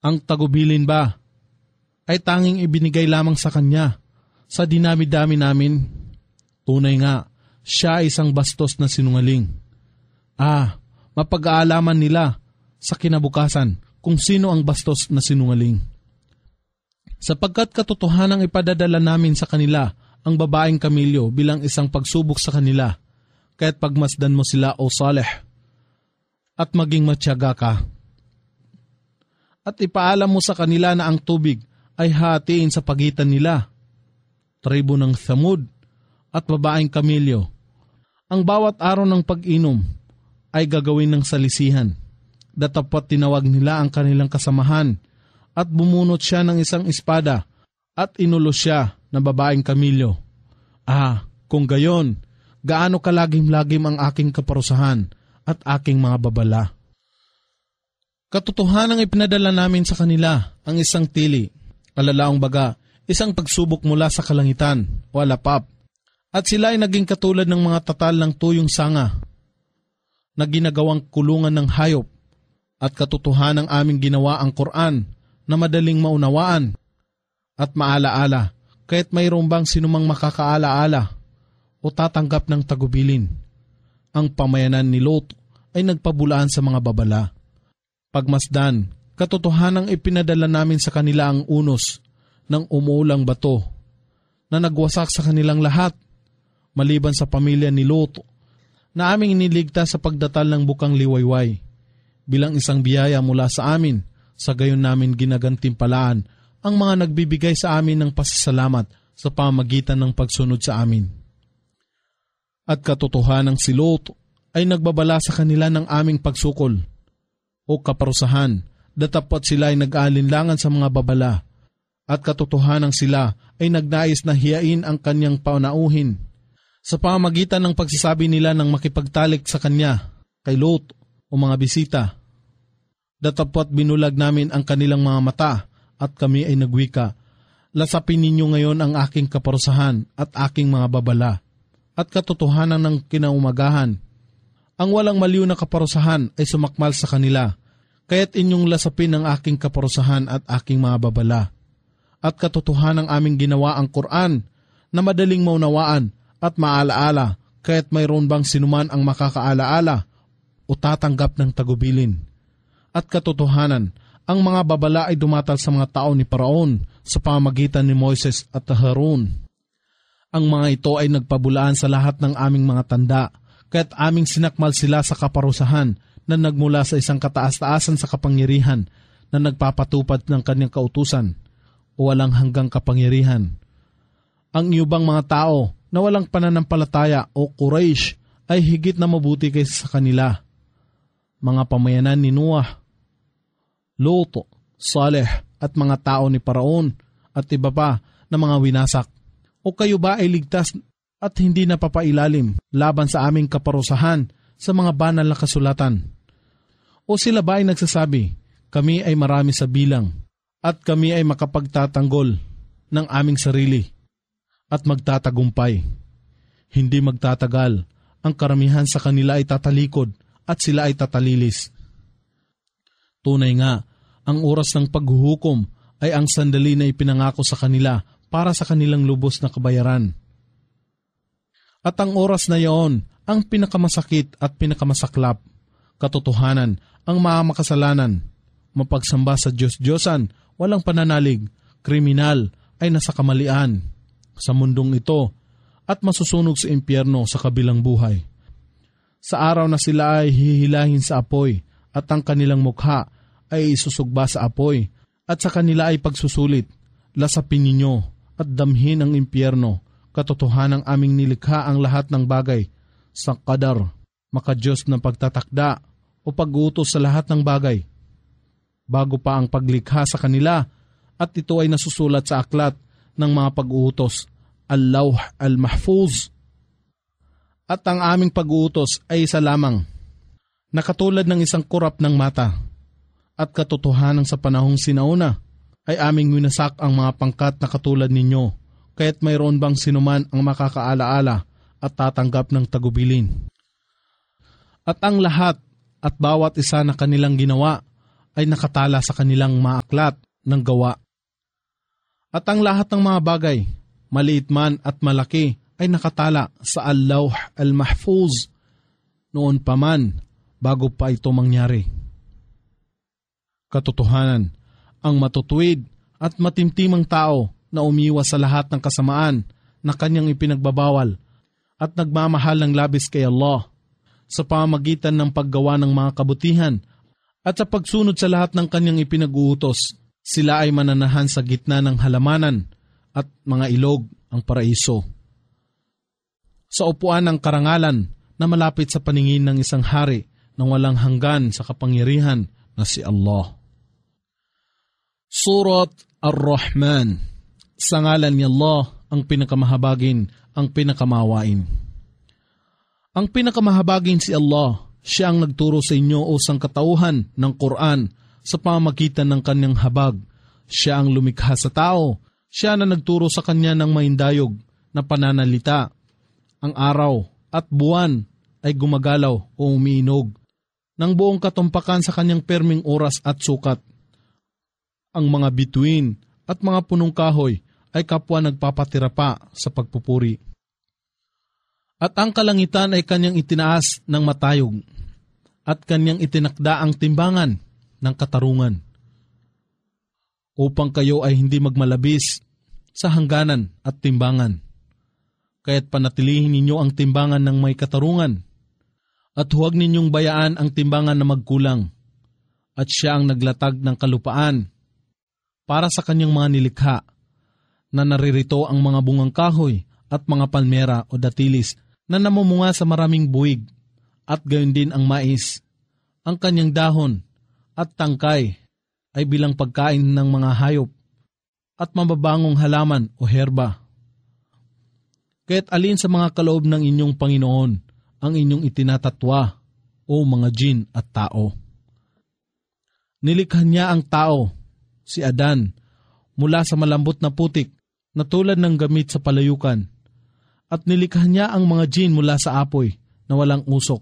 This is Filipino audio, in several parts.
Ang tagubilin ba ay tanging ibinigay lamang sa Kanya sa dinami-dami namin? Tunay nga, siya ay isang bastos na sinungaling. Mapag-aalaman nila sa kinabukasan kung sino ang bastos na sinungaling. Sapagkat katotohanang ipadadala namin sa kanila ang babaeng kamilyo bilang isang pagsubok sa kanila, kaya't pagmasdan mo sila, O Saleh, at maging matyaga ka. At ipaalam mo sa kanila na ang tubig ay hatiin sa pagitan nila, tribo ng Thamud at babaeng kamilyo. Ang bawat araw ng pag-inom ay gagawin ng salisihan. Datapwat tinawag nila ang kanilang kasamahan at bumunot siya ng isang espada at inulos siya na babaeng kamilyo. Kung gayon, gaano kalagim-lagim ang aking kaparusahan at aking mga babala. Katotohanang ipinadala namin sa kanila ang isang tili, alalaong baga, isang pagsubok mula sa kalangitan o alapap, at sila ay naging katulad ng mga tatal ng tuyong sanga na ginagawang kulungan ng hayop, at katotohanang aming ginawa ang Quran na madaling maunawaan at maalaala, kaya't mayroon bang sinumang makakaalaala o tatanggap ng tagubilin. Ang pamayanan ni Lot ay nagpabulaan sa mga babala. Pagmasdan, katotohanang ipinadala namin sa kanila ang unos ng umuulang bato na nagwasak sa kanilang lahat, maliban sa pamilya ni Lot na aming iniligtas sa pagdatal ng bukang liwayway. Bilang isang biyaya mula sa amin, sa gayon namin ginagantimpalaan ang mga nagbibigay sa amin ng pasasalamat sa pamagitan ng pagsunod sa amin. At katotohanang si Lot ay nagbabala sa kanila ng aming pagsukol o kaparusahan, datapwat sila ay nag-aalinlangan sa mga babala, at katotohanang sila ay nagnais na hiyain ang kanyang panauhin sa pamagitan ng pagsasabi nila ng makipagtalik sa kanya, kay Lot o mga bisita. Datapwat binulag namin ang kanilang mga mata at kami ay nagwika, lasapin ninyo ngayon ang aking kaparusahan at aking mga babala. At katotohanan ng kinaumagahan, ang walang maliw na kaparusahan ay sumakmal sa kanila, kaya't inyong lasapin ang aking kaparusahan at aking mga babala. At katotohanan ng aming ginawa ang Quran na madaling maunawaan at maalaala, kaya't mayroon bang sinuman ang makakaalaala o tatanggap ng tagubilin. At katotohanan, ang mga babala ay dumatal sa mga tao ni Paraon sa pamagitan ni Moises at Harun. Ang mga ito ay nagpabulaan sa lahat ng aming mga tanda, kaya't aming sinakmal sila sa kaparusahan na nagmula sa isang kataas-taasan sa kapangyarihan na nagpapatupad ng kanyang kautusan o walang hanggang kapangyarihan. Ang iyubang mga tao na walang pananampalataya o Quraysh ay higit na mabuti kaysa sa kanila. Mga pamayanan ni Noah, Lot, Saleh at mga tao ni Paraon at iba pa na mga winasak. O kayo ba ay ligtas at hindi napapailalim laban sa aming kaparusahan sa mga banal na kasulatan? O sila ba ay nagsasabi, kami ay marami sa bilang at kami ay makapagtatanggol ng aming sarili at magtatagumpay? Hindi magtatagal, ang karamihan sa kanila ay tatalikod at sila ay tatalilis. Tunay nga, ang oras ng paghuhukom ay ang sandali na ipinangako sa kanila para sa kanilang lubos na kabayaran. At ang oras na iyon ang pinakamasakit at pinakamasaklap. Katotohanan, ang mga makasalanan, mapagsamba sa Diyos-Diyosan, walang pananalig, kriminal ay nasa kamalian sa mundong ito at masusunog sa impyerno sa kabilang buhay. Sa araw na sila ay hihilahin sa apoy at ang kanilang mukha ay isusugba sa apoy at sa kanila ay pagsusulit, lasapin ninyo at damhin ang impyerno. Katotohanang aming nilikha ang lahat ng bagay sa qadar, makadiyos ng pagtatakda o pag-uutos sa lahat ng bagay. Bago pa ang paglikha sa kanila at ito ay nasusulat sa aklat ng mga pag-uutos, Al-Lawh Al-Mahfuz. At ang aming pag-uutos ay isa lamang, na katulad ng isang kurap ng mata. At katotohanan sa panahong sinauna ay aming winasak ang mga pangkat na katulad ninyo, kaya't mayroon bang sinuman ang makakaalaala at tatanggap ng tagubilin. At ang lahat at bawat isa na kanilang ginawa ay nakatala sa kanilang mga aklat ng gawa. At ang lahat ng mga bagay, maliit man at malaki, ay nakatala sa Al-Lawh Al-Mahfuz noon pa man bago pa ito mangyari. Katotohanan, ang matutuwid at matimtimang tao na umiwas sa lahat ng kasamaan na kanyang ipinagbabawal at nagmamahal ng labis kay Allah sa pamamagitan ng paggawa ng mga kabutihan at sa pagsunod sa lahat ng kanyang ipinag-uutos, sila ay mananahan sa gitna ng halamanan at mga ilog ang paraiso. Sa upuan ng karangalan na malapit sa paningin ng isang hari na walang hanggan sa kapangyarihan na si Allah. Surat Ar-Rahman. Sa ngalan ni Allah, ang pinakamahabagin, ang pinakamawain. Ang pinakamahabagin si Allah, siya ang nagturo sa inyo o sangkatauhan ng Quran sa pamamagitan ng kanyang habag. Siya ang lumikha sa tao. Siya na nagturo sa kanya ng maindayog na pananalita. Ang araw at buwan ay gumagalaw o umiinog ng buong katumpakan sa kanyang perming oras at sukat. Ang mga bituin at mga punong kahoy ay kapwa nagpapatira pa sa pagpupuri. At ang kalangitan ay kanyang itinaas ng matayog at kanyang itinakda ang timbangan ng katarungan upang kayo ay hindi magmalabis sa hangganan at timbangan. Kaya't panatilihin ninyo ang timbangan ng may katarungan at huwag ninyong bayaan ang timbangan na magkulang. At siya ang naglatag ng kalupaan para sa kanyang mga nilikha na naririto ang mga bungang kahoy at mga palmera o datilis na namumunga sa maraming buwig at gayon din ang mais. Ang kanyang dahon at tangkay ay bilang pagkain ng mga hayop at mababangong halaman o herba. Kaya't alin sa mga kaloob ng inyong Panginoon ang inyong itinatatwa o mga jin at tao. Nilikha niya ang tao, si Adan, mula sa malambot na putik na tulad ng gamit sa palayukan, at nilikha niya ang mga jin mula sa apoy na walang usok.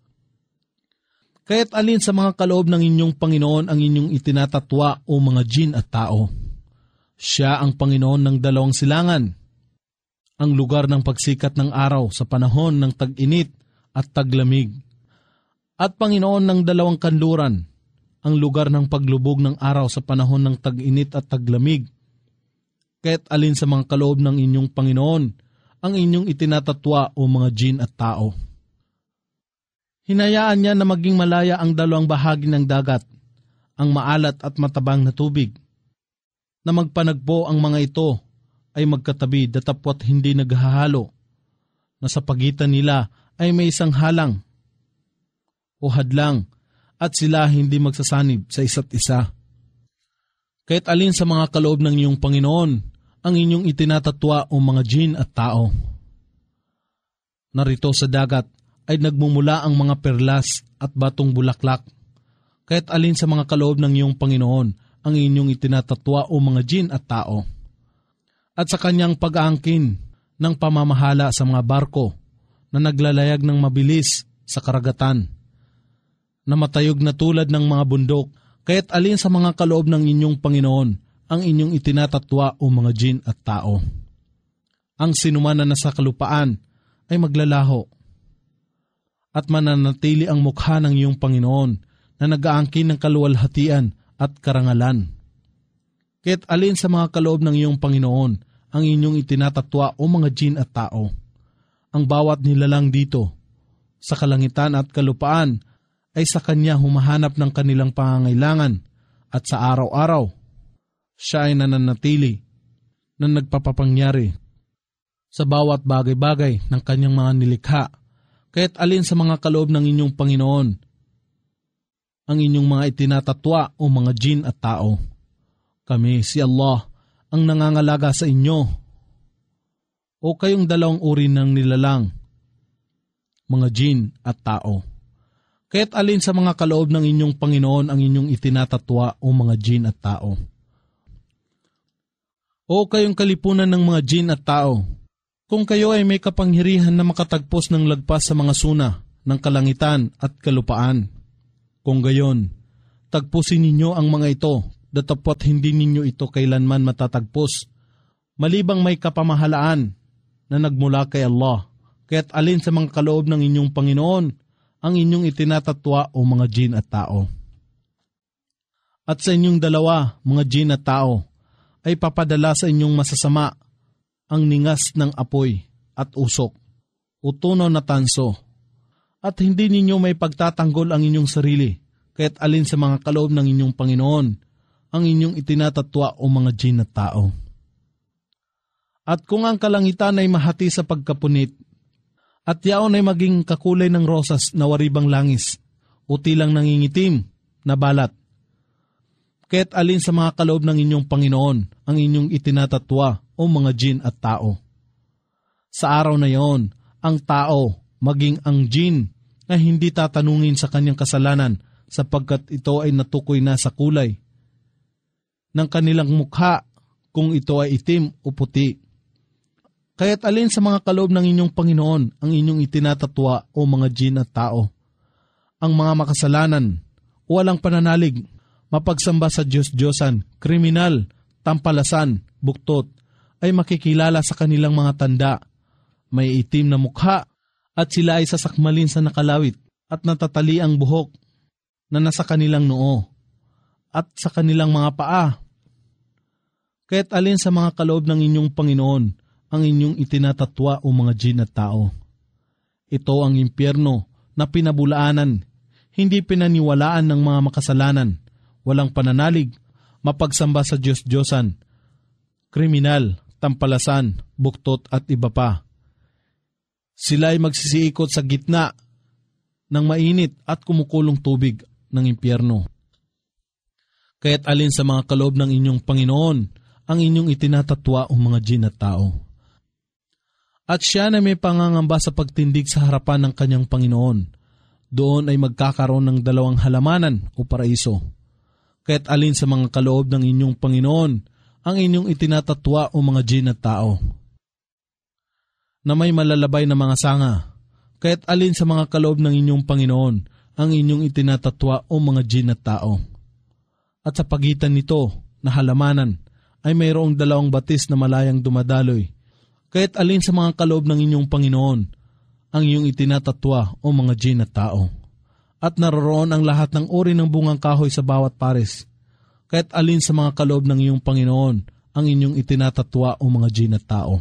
Kaya't alin sa mga kaloob ng inyong Panginoon ang inyong itinatatwa o mga jin at tao. Siya ang Panginoon ng dalawang silangan, ang lugar ng pagsikat ng araw sa panahon ng tag-init at taglamig, at Panginoon ng dalawang kanluran, ang lugar ng paglubog ng araw sa panahon ng tag-init at taglamig. Kaya't alin sa mga kaloob ng inyong Panginoon ang inyong itinatatwa o mga jin at tao. Hinayaan niya na maging malaya ang dalawang bahagi ng dagat, ang maalat at matabang na tubig, na magpanagpo ang mga ito ay magkatabi datapwat hindi naghahalo, na sa pagitan nila ay may isang halang o hadlang at sila hindi magsasanib sa isa't isa. Kaya't alin sa mga kaloob ng iyong Panginoon ang inyong itinatatwa o mga jin at tao. Narito sa dagat ay nagmumula ang mga perlas at batong bulaklak. Kaya't alin sa mga kaloob ng iyong Panginoon ang inyong itinatatwa o mga jin at tao. At sa kanyang pag-aangkin ng pamamahala sa mga barko na naglalayag ng mabilis sa karagatan, na matayog na tulad ng mga bundok. Kaya't alin sa mga kaloob ng inyong Panginoon ang inyong itinatatwa o mga jin at tao. Ang sinuman na nasa kalupaan ay maglalaho at mananatili ang mukha ng iyong Panginoon na nag-aangkin ng kaluwalhatian at karangalan. Kaya't alin sa mga kaloob ng iyong Panginoon ang inyong itinatatwa o mga jin at tao. Ang bawat nilalang dito sa kalangitan at kalupaan ay sa kanya humahanap ng kanilang pangangailangan at sa araw-araw siya ay nananatili na nagpapapangyari sa bawat bagay-bagay ng kanyang mga nilikha. Kaya't alin sa mga kaloob ng inyong Panginoon ang inyong mga itinatatwa o mga jin at tao. Kami, si Allah, ang nangangalaga sa inyo o kayong dalawang uri ng nilalang, mga jin at tao. Kaya't alin sa mga kaloob ng inyong Panginoon ang inyong itinatatwa o mga jin at tao. O kayong kalipunan ng mga jin at tao, kung kayo ay may kapangyarihan na makatagpos ng lagpas sa mga suna ng kalangitan at kalupaan, kung gayon, Tagpusin ninyo ang mga ito, datapot hindi ninyo ito kailanman matatagpos, malibang may kapamahalaan na nagmula kay Allah. Kaya't alin sa mga kaloob ng inyong Panginoon ang inyong itinatatwa o mga jin at tao. At sa inyong dalawa, mga jin at tao, ay papadala sa inyong masasama ang ningas ng apoy at usok, o tunaw na tanso, at hindi ninyo may pagtatanggol ang inyong sarili, kaya't alin sa mga kaloob ng inyong Panginoon ang inyong itinatatwa o mga jin at tao. At kung ang kalangitan ay mahati sa pagkapunit, at yaon ay maging kakulay ng rosas na waribang langis, o tilang nangingitim na balat, kaya't alin sa mga kaloob ng inyong Panginoon ang inyong itinatatwa o mga jin at tao. Sa araw na yon, ang tao, maging ang jin, na hindi tatanungin sa kanyang kasalanan sapagkat ito ay natukoy na sa kulay ng kanilang mukha kung ito ay itim o puti. Kaya't alin sa mga kaloob ng inyong Panginoon ang inyong itinatatwa o mga jin at tao. Ang mga makasalanan, walang pananalig, mapagsamba sa Diyos-Diyosan, kriminal, tampalasan, buktot, ay makikilala sa kanilang mga tanda. May itim na mukha at sila ay sasakmalin sa nakalawit at natatali ang buhok na nasa kanilang noo at sa kanilang mga paa. Kaya't alin sa mga kaloob ng inyong Panginoon ang inyong itinatatwa o mga jin at tao. Ito ang impyerno na pinabulaanan, hindi pinaniwalaan ng mga makasalanan, walang pananalig, mapagsamba sa Diyos-Diyosan, kriminal, tampalasan, buktot at iba pa. Sila ay magsisiikot sa gitna ng mainit at kumukulong tubig ng impyerno. Kaya't alin sa mga kaloob ng inyong Panginoon ang inyong itinatatwa o mga jin at tao. At siya na may pangangamba sa pagtindig sa harapan ng kanyang Panginoon, doon ay magkakaroon ng dalawang halamanan o paraiso. Kaya't alin sa mga kaloob ng inyong Panginoon ang inyong itinatatwa o mga jin at tao, na may malalabay na mga sanga. Kaya't alin sa mga kaloob ng inyong Panginoon ang inyong itinatatwa o mga jin at tao. At sa pagitan nito na halamanan ay mayroong dalawang batis na malayang dumadaloy. Kaya't alin sa mga kaloob ng inyong Panginoon ang iyong itinatatwa o mga jin at tao. At naroroon ang lahat ng uri ng bungang kahoy sa bawat pares. Kaya't alin sa mga kaloob ng iyong Panginoon ang inyong itinatatwa o mga jin at tao.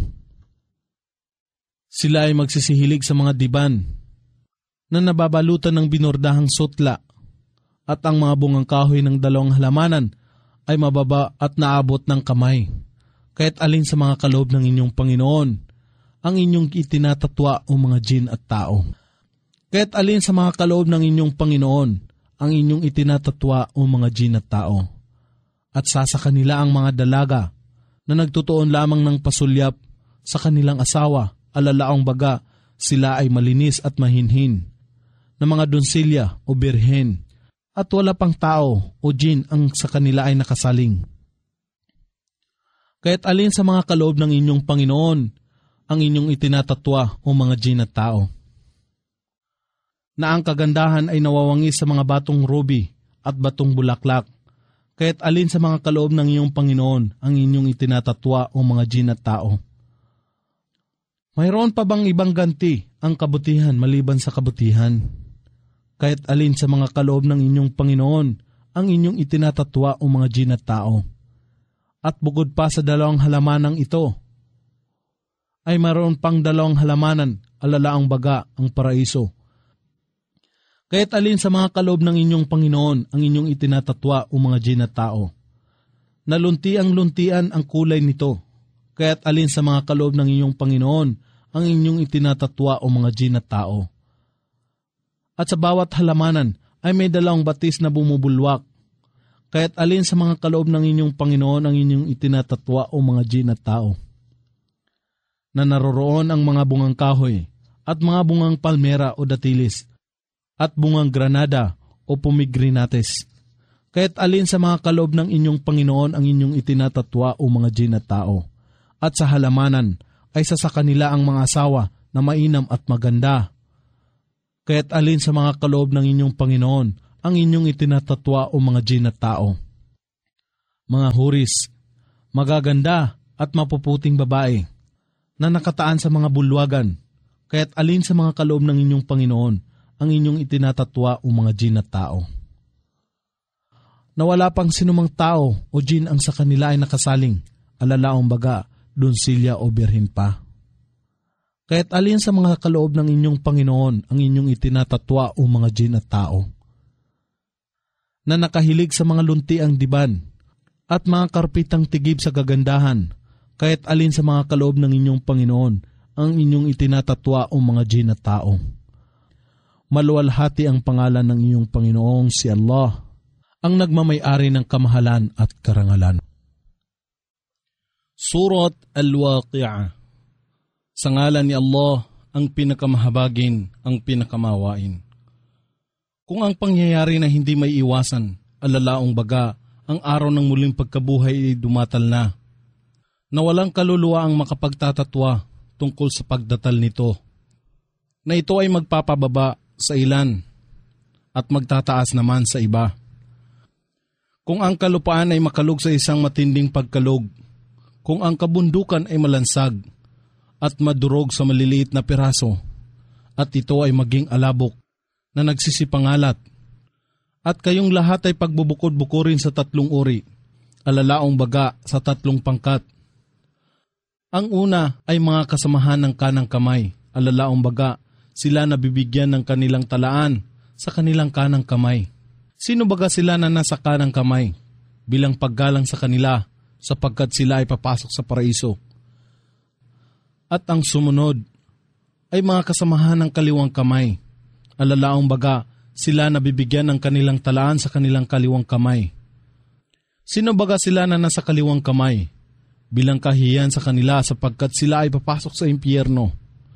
Sila ay magsisihilig sa mga diban na nababalutan ng binordahang sutla, at ang mga bungang kahoy ng dalawang halamanan ay mababa at naabot ng kamay. Kaya't alin sa mga kaloob ng inyong Panginoon ang inyong itinatatwa o mga jin at tao. Kaya't alin sa mga kaloob ng inyong Panginoon ang inyong itinatatwa o mga jin at tao. At sa kanila ang mga dalaga na nagtutuon lamang ng pasulyap sa kanilang asawa, alalaong baga sila ay malinis at mahinhin, na mga donsilya o birhen, at wala pang tao o jin ang sa kanila ay nakasaling. Kaya't alin sa mga kaloob ng inyong Panginoon ang inyong itinatatwa o mga jin at tao, na ang kagandahan ay nawawangis sa mga batong ruby at batong bulaklak. Kaya't alin sa mga kaloob ng iyong Panginoon ang inyong itinatatwa o mga jin at tao. Mayroon pa bang ibang ganti ang kabutihan maliban sa kabutihan? Kaya't alin sa mga kaloob ng inyong Panginoon ang inyong itinatatwa o mga jin at tao. At bukod pa sa dalawang halamanang ito, ay mayroon pang dalawang halamanan, alalaang baga, ang paraiso. Kaya't alin sa mga kaloob ng inyong Panginoon ang inyong itinatatwa o mga jin at tao. Naluntiang-luntian ang kulay nito. Kaya't alin sa mga kaloob ng inyong Panginoon ang inyong itinatatwa o mga jin at tao. At sa bawat halamanan ay may dalawang batis na bumubulwak. Kaya't alin sa mga kaloob ng inyong Panginoon ang inyong itinatatwa o mga jin at tao. Na naroroon ang mga bungang kahoy at mga bungang palmera o datilis, at bungang granada o pomegranates. Kaya't alin sa mga kaloob ng inyong Panginoon ang inyong itinatatwa o mga jin at tao. At sa halamanan ay sa kanila ang mga asawa na mainam at maganda. Kaya't alin sa mga kaloob ng inyong Panginoon ang inyong itinatatwa o mga jin at tao. Mga huris, magaganda at mapuputing babae na nakataan sa mga bulwagan, kaya't alin sa mga kaloob ng inyong Panginoon ang inyong itinatatwa o mga jin at tao. Na wala pang sinumang tao o jin ang sa kanila ay nakasaling, alalaong baga, donsilya o birhen pa. Kaya't alin sa mga kaloob ng inyong Panginoon ang inyong itinatatwa o mga jin at tao. Na nakahilig sa mga luntiang diban at mga karpitang tigib sa kagandahan, kaya't alin sa mga kaloob ng inyong Panginoon ang inyong itinatatwa o mga jin at tao. Maluwalhati ang pangalan ng inyong Panginoong si Allah, ang nagmamay-ari ng kamahalan at karangalan. Surat Al-Waqi'ah. Sa ngalan ni Allah, ang pinakamahabagin, ang pinakamawain. Kung ang pangyayari na hindi may iwasan, alalaong baga, ang araw ng muling pagkabuhay ay dumatal na walang kaluluwa ang makapagtatatwa tungkol sa pagdatal nito, na ito ay magpapababa sa ilan at magtataas naman sa iba. Kung ang kalupaan ay makalog sa isang matinding pagkalog, kung ang kabundukan ay malansag at madurog sa maliliit na piraso, at ito ay maging alabok na nagsisipangalat, at kayong lahat ay pagbubukod-bukurin sa 3 uri, alalaong baga sa 3 pangkat. Ang una ay mga kasamahan ng kanang kamay, alalaong baga sila nabibigyan ng kanilang talaan sa kanilang kanang kamay. Sino baga sila na nasa kanang kamay? Bilang paggalang sa kanila, sapagkat sila ay papasok sa paraiso. At ang sumunod ay mga kasamahan ng kaliwang kamay, alalaong baga sila nabibigyan ng kanilang talaan sa kanilang kaliwang kamay. Sino baga sila na nasa kaliwang kamay? Bilang kahiyan sa kanila sapagkat sila ay papasok sa impyerno.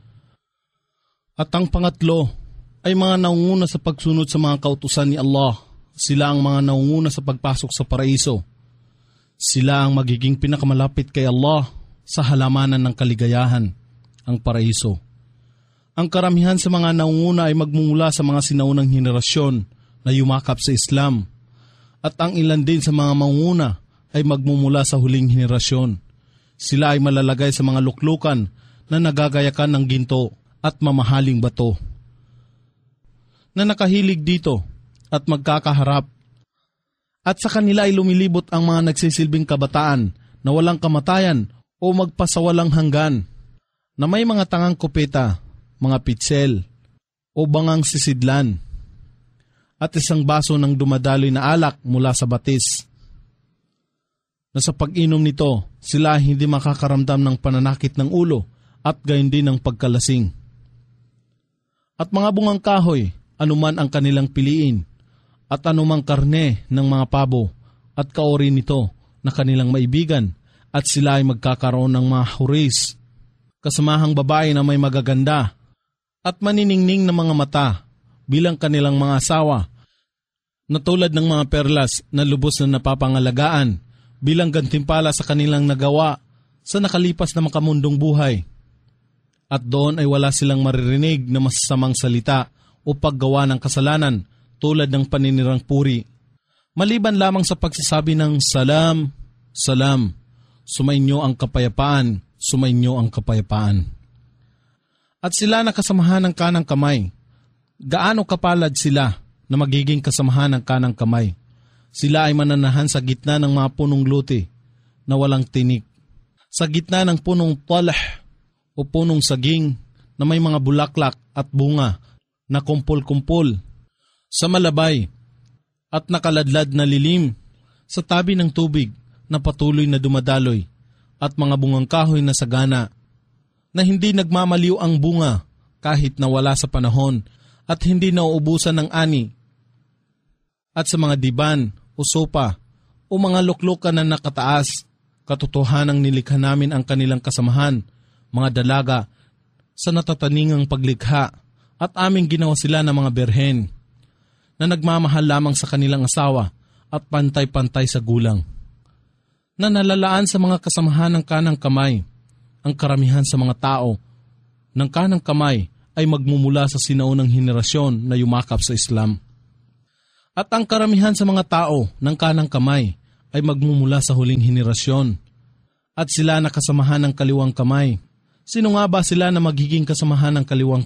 At ang pangatlo ay mga naunguna sa pagsunod sa mga kautusan ni Allah. Sila ang mga naunguna sa pagpasok sa paraiso. Sila ang magiging pinakamalapit kay Allah sa halamanan ng kaligayahan, ang paraiso. Ang karamihan sa mga naunguna ay magmumula sa mga sinaunang henerasyon na yumakap sa Islam. At ang ilan din sa mga maunguna ay magmumula sa huling henerasyon. Sila ay malalagay sa mga luklukan na nagagayakan ng ginto at mamahaling bato, na nakahilig dito at magkakaharap. At sa kanila ay lumilibot ang mga nagsisilbing kabataan na walang kamatayan o magpasawalang hanggan, na may mga tangang kopeta, mga pitsel o bangang sisidlan, at isang baso ng dumadaloy na alak mula sa batis, na sa pag-inom nito, sila hindi makakaramdam ng pananakit ng ulo at gayon din ng pagkalasing. At mga bungang kahoy, anuman ang kanilang piliin, at anumang karne ng mga pabo at kaori nito na kanilang maibigan, at sila ay magkakaroon ng mga huris, kasamahang babae na may magaganda at maniningning na mga mata bilang kanilang mga asawa, na tulad ng mga perlas na lubos na napapangalagaan bilang gantimpala sa kanilang nagawa sa nakalipas na makamundong buhay. At doon ay wala silang maririnig na masasamang salita o paggawa ng kasalanan tulad ng paninirang puri, maliban lamang sa pagsasabi ng salam, salam, sumainyo ang kapayapaan, sumainyo ang kapayapaan. At sila na kasamahan ng kanang kamay, gaano kapalad sila na magiging kasamahan ng kanang kamay. Sila ay mananahan sa gitna ng mga punong luti na walang tinik, sa gitna ng punong talah o punong saging na may mga bulaklak at bunga na kumpul-kumpul, sa malabay at nakaladlad na lilim, sa tabi ng tubig na patuloy na dumadaloy, at mga bungang kahoy na sagana, na hindi nagmamaliw ang bunga kahit na wala sa panahon at hindi nauubusan ng ani, at sa mga diban o sopa o mga luklukan na nakataas, katotohanang nilikha namin ang kanilang kasamahan, mga dalaga, sa natataningang paglikha, at aming ginawa sila ng mga berhen, na nagmamahal lamang sa kanilang asawa at pantay-pantay sa gulang, na nalalaan sa mga kasamahan ng kanang kamay. Ang karamihan sa mga tao ng kanang kamay ay magmumula sa sinaunang henerasyon na yumakap sa Islam. At ang karamihan sa mga tao ng kanang kamay ay magmumula sa huling henerasyon. At sila na kasamahan ng kaliwang kamay. Sino nga ba sila na magiging kasamahan ng kaliwang